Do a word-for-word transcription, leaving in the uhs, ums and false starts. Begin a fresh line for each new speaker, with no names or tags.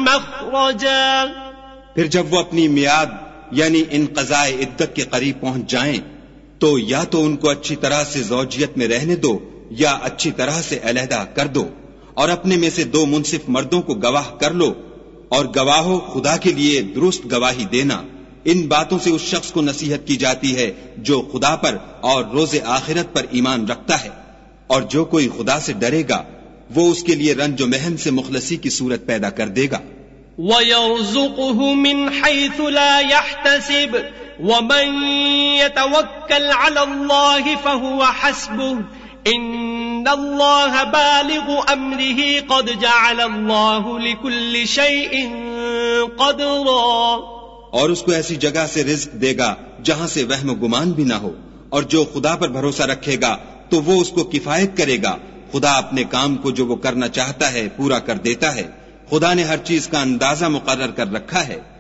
مخرجا.
پھر جب وہ اپنی میعاد یعنی انقضاء عدت کے قریب پہنچ جائیں تو یا تو ان کو اچھی طرح سے زوجیت میں رہنے دو یا اچھی طرح سے علیحدہ کر دو، اور اپنے میں سے دو منصف مردوں کو گواہ کر لو، اور گواہو خدا کے لیے درست گواہی دینا. ان باتوں سے اس شخص کو نصیحت کی جاتی ہے جو خدا پر اور روز آخرت پر ایمان رکھتا ہے، اور جو کوئی خدا سے ڈرے گا وہ اس کے لیے رنج و محن سے مخلصی کی صورت پیدا کر دے گا.
وَيَرْزُقُهُ مِنْ حَيْثُ لَا يَحْتَسِبُ وَمَنْ يَتَوَكَّلْ عَلَى اللَّهِ فَهُوَ حَسْبُهُ إِنَّ اللَّهَ بَالِغُ أَمْرِهِ قَدْ جَعَلَ اللَّهُ لِكُلِّ شَيْءٍ قَدْرًا.
اور اس کو ایسی جگہ سے رزق دے گا جہاں سے وہم و گمان بھی نہ ہو، اور جو خدا پر بھروسہ رکھے گا تو وہ اس کو کفایت کرے گا. خدا اپنے کام کو جو وہ کرنا چاہتا ہے پورا کر دیتا ہے. خدا نے ہر چیز کا اندازہ مقرر کر رکھا ہے.